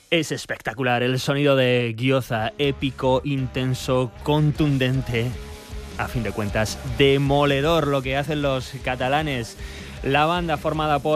Es espectacular el sonido de Gioza, épico, intenso, contundente. A fin de cuentas, demoledor lo que hacen los catalanes. La banda formada por